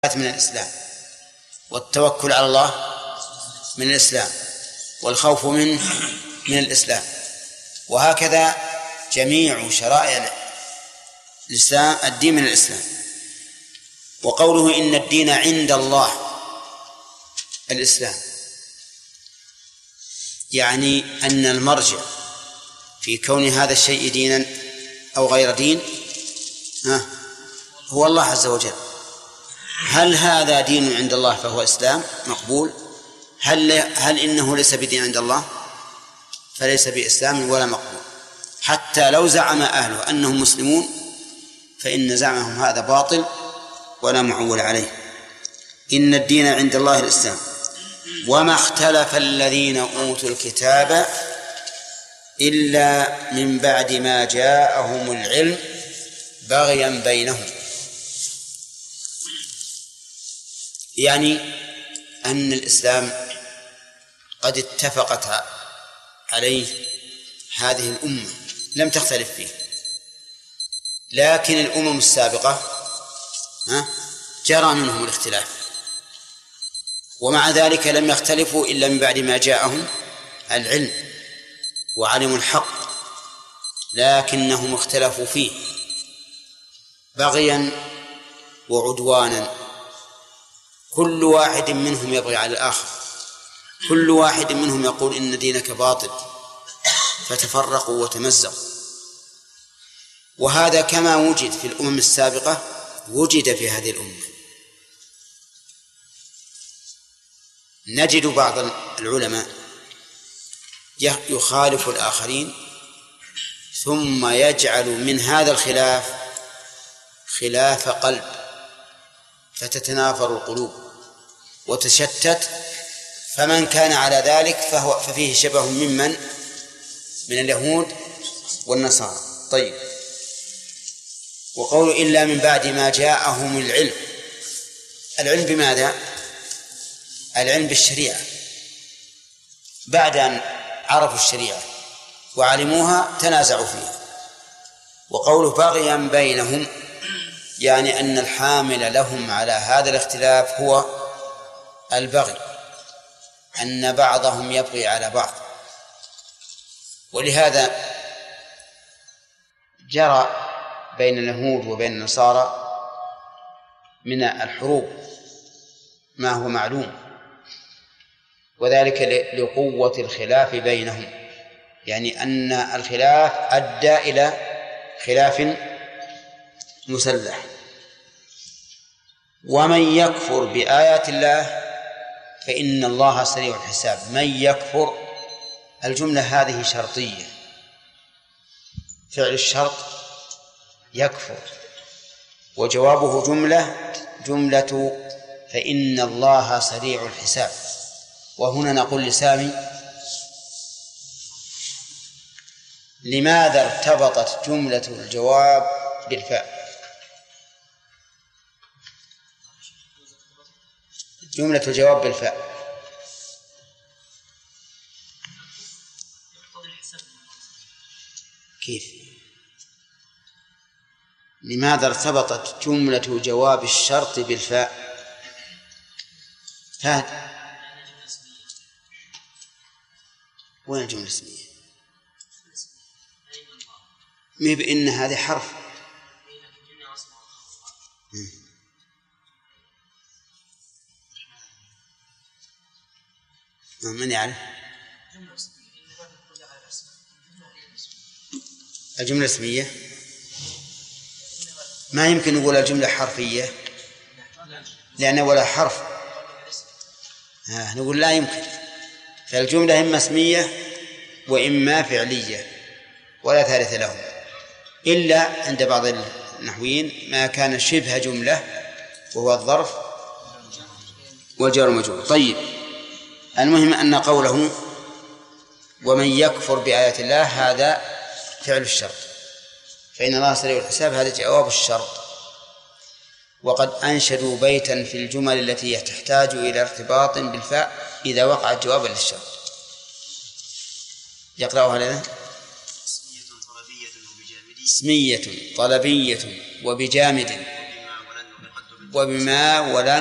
من الإسلام، والتوكل على الله من الإسلام، والخوف منه من الإسلام، وهكذا جميع شرائع الإسلام الدين من الإسلام. وقوله إن الدين عند الله الإسلام، يعني أن المرجع في كون هذا الشيء دينا أو غير دين هو الله عز وجل. هل هذا دين عند الله فهو إسلام مقبول؟ هل إنه ليس بدين عند الله فليس بإسلام ولا مقبول. حتى لو زعم أهله أنهم مسلمون فإن زعمهم هذا باطل ولا معول عليه. إن الدين عند الله الإسلام وما اختلف الذين أوتوا الكتاب إلا من بعد ما جاءهم العلم بغيا بينهم، يعني أن الإسلام قد اتفقت عليه هذه الأمة لم تختلف فيه، لكن الأمم السابقة جرى منهم الاختلاف، ومع ذلك لم يختلفوا إلا من بعد ما جاءهم العلم وعلموا الحق، لكنهم اختلفوا فيه بغيا وعدوانا. كل واحد منهم يبغي على الآخر، كل واحد منهم يقول إن دينك باطل، فتفرقوا وتمزقوا. وهذا كما وجد في الأمم السابقة وجد في هذه الأمة. نجد بعض العلماء يخالف الآخرين ثم يجعل من هذا الخلاف خلاف قلب، فتتنافر القلوب وتشتت، فمن كان على ذلك ففيه شبه من اليهود والنصارى. طيب، وقول إلا من بعد ما جاءهم العلم، العلم بماذا؟ العلم بالشريعة، بعد أن عرفوا الشريعة وعلموها تنازعوا فيها. وقوله بغيا بينهم، يعني أن الحامل لهم على هذا الاختلاف هو البغي، أن بعضهم يبغي على بعض. ولهذا جرى بين اليهود وبين النصارى من الحروب ما هو معلوم، وذلك لقوة الخلاف بينهم، يعني أن الخلاف أدى إلى خلاف مسلح. ومن يكفر بآيات الله فإن الله سريع الحساب. من يكفر، الجملة هذه شرطية، فعل الشرط يكفر، وجوابه جملة فإن الله سريع الحساب. وهنا نقول لسامي: لماذا ارتبطت جملة الجواب بالفاء؟ جملة الجواب بالفاء كيف؟ لماذا ارتبطت جملة جواب الشرط بالفاء؟ فهد، وين الجملة الاسمية؟ ما بإن هذه حرف. من يعرف؟ الجملة الاسمية ما يمكن نقول الجملة حرفية لأن ولا حرف، نقول لا يمكن. فالجملة إما اسمية وإما فعلية ولا ثالث لهم، إلا عند بعض النحويين ما كان شبه جملة وهو الظرف والجار والمجرور. طيب، المهم أن قوله ومن يكفر بآيات الله هذا فعل الشرط، فإن الله سريع الحساب هذا جواب الشرط. وقد أنشدوا بيتا في الجمل التي تحتاج إلى ارتباط بالفاء إذا وقعت جوابا للشرط. يقرأها لنا: اسمية طلبية وبجامد وبما ولا